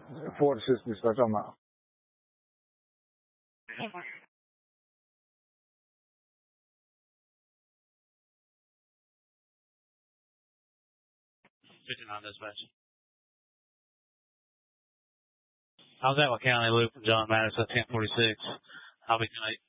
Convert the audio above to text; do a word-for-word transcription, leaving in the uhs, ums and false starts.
Ford system you start talking about. fifty-nine dispatch. I was at County Loop from John Madison at ten forty-six. I'll be tonight.